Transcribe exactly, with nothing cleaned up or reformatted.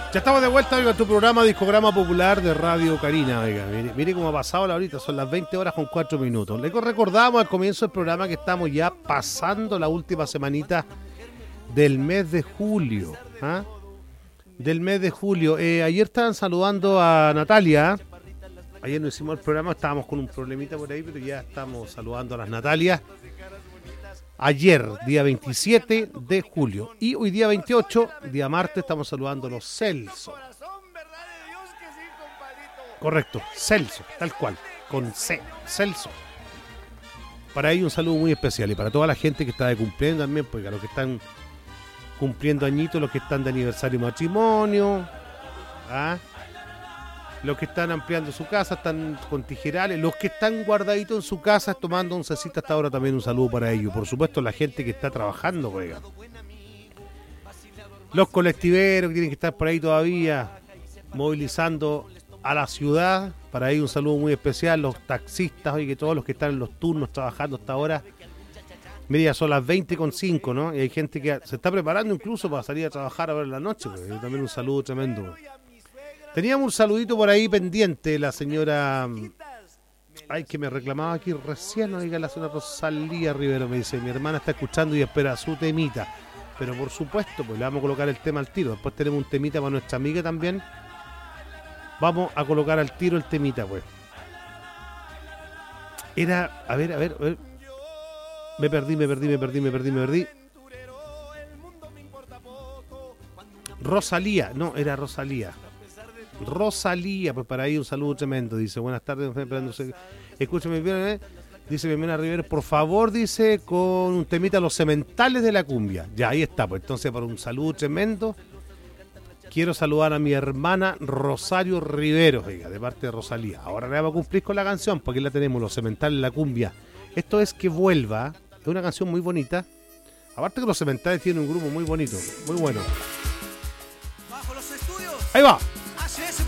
Ya estamos de vuelta, oiga, tu programa Discograma Popular de Radio Carina. Oiga, mire, mire cómo ha pasado la horita, son las veinte horas con cuatro minutos. Le recordamos al comienzo del programa que estamos ya pasando la última semanita del mes de julio. ¿Ah? Del mes de julio. Eh, ayer estaban saludando a Natalia. Ayer no hicimos el programa, estábamos con un problemita por ahí, pero ya estamos saludando a las Natalias. Ayer, día veintisiete de julio. Y hoy día veintiocho, día martes, estamos saludando a los Celso. Correcto, Celso, tal cual, con C, Celso. Para ellos un saludo muy especial. Y para toda la gente que está de cumpleaños también, porque a los que están cumpliendo añitos, los que están de aniversario y matrimonio, ¿ah? Los que están ampliando su casa, están con tijerales, los que están guardaditos en su casa tomando oncecita hasta ahora, también un saludo para ellos. Por supuesto, la gente que está trabajando, oiga. Los colectiveros que tienen que estar por ahí todavía movilizando a la ciudad, para ellos un saludo muy especial. Los taxistas, oye, que todos los que están en los turnos trabajando hasta ahora. Mira, son las veinte con cinco, ¿no? Y hay gente que se está preparando incluso para salir a trabajar ahora en la noche. Pues. También un saludo tremendo. Teníamos un saludito por ahí pendiente, la señora... Ay, que me reclamaba aquí recién, oiga, la señora Rosalía Rivero, me dice, mi hermana está escuchando y espera su temita. Pero por supuesto, pues le vamos a colocar el tema al tiro. Después tenemos un temita para nuestra amiga también. Vamos a colocar al tiro el temita, pues. Era, a ver, a ver, a ver. Me perdí, me perdí, me perdí, me perdí, me perdí. Rosalía, no, era Rosalía. Rosalía, pues para ahí un saludo tremendo. Dice, buenas tardes, escúchame bien, ¿eh? Dice mi hermana Rivero, por favor, dice, con un temita Los Sementales de la Cumbia. Ya, ahí está, pues entonces para un saludo tremendo, quiero saludar a mi hermana Rosario Rivero, oiga, de parte de Rosalía. Ahora le vamos a cumplir con la canción, porque aquí la tenemos, Los Sementales de la Cumbia. Esto es Que Vuelva, es una canción muy bonita. Aparte que Los Sementales tienen un grupo muy bonito, muy bueno. Ahí va.